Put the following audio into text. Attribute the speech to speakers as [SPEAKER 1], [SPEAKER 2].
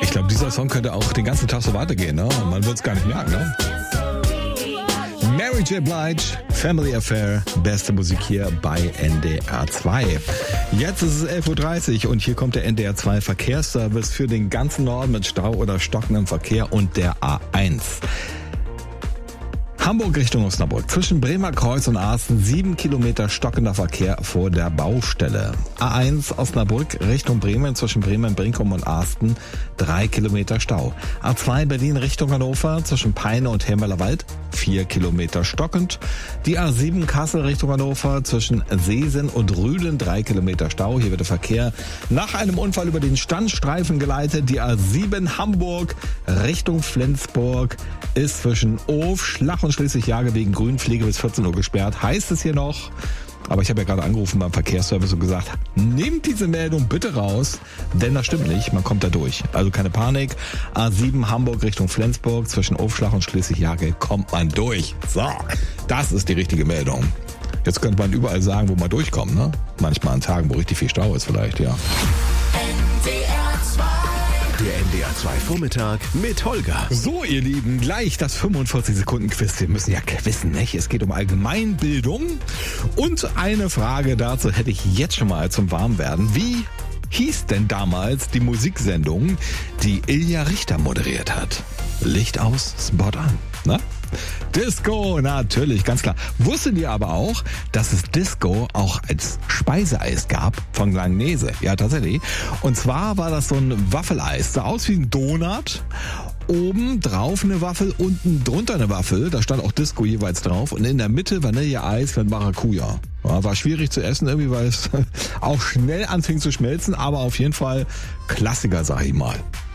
[SPEAKER 1] Ich glaube, dieser Song könnte auch den ganzen Tag so weitergehen, ne? Und man wird es gar nicht merken, ne? Mary J. Blige, Family Affair, beste Musik hier bei NDR 2. Jetzt ist es 11.30 Uhr und hier kommt der NDR 2 Verkehrsservice für den ganzen Norden mit Stau oder stockendem Verkehr und der A1. Hamburg Richtung Osnabrück. Zwischen Bremer Kreuz und Asten 7 Kilometer stockender Verkehr vor der Baustelle. A1 Osnabrück Richtung Bremen. Zwischen Bremen, Brinkum und Asten 3 Kilometer Stau. A2 Berlin Richtung Hannover. Zwischen Peine und Helmerlerwald 4 Kilometer stockend. Die A7 Kassel Richtung Hannover. Zwischen Seesen und Rüden 3 Kilometer Stau. Hier wird der Verkehr nach einem Unfall über den Standstreifen geleitet. Die A7 Hamburg Richtung Flensburg ist zwischen Of, Schlach und Schleswig-Jage wegen Grünpflege bis 14 Uhr gesperrt, heißt es hier noch. Aber ich habe ja gerade angerufen beim Verkehrsservice und gesagt, nehmt diese Meldung bitte raus, denn das stimmt nicht, man kommt da durch. Also keine Panik. A7 Hamburg Richtung Flensburg, zwischen Aufschlag und Schleswig-Jage kommt man durch. So, das ist die richtige Meldung. Jetzt könnte man überall sagen, wo man durchkommt, ne? Manchmal an Tagen, wo richtig viel Stau ist vielleicht, ja.
[SPEAKER 2] Der NDR 2 Vormittag mit Holger.
[SPEAKER 1] So, ihr Lieben, gleich das 45-Sekunden-Quiz. Wir müssen ja quizzen, nicht? Es geht um Allgemeinbildung. Und eine Frage dazu hätte ich jetzt schon mal zum Warmwerden. Wie hieß denn damals die Musiksendung, die Ilja Richter moderiert hat? Licht aus, Spot an, ne? Disco, natürlich, ganz klar. Wusstet ihr aber auch, dass es Disco auch als Speiseeis gab von Langnese? Ja, tatsächlich. Und zwar war das so ein Waffeleis. Sah aus wie ein Donut. Oben drauf eine Waffel, unten drunter eine Waffel. Da stand auch Disco jeweils drauf. Und in der Mitte Vanilleeis mit Maracuja. Ja, war schwierig zu essen irgendwie, weil es auch schnell anfing zu schmelzen. Aber auf jeden Fall Klassiker, sag ich mal.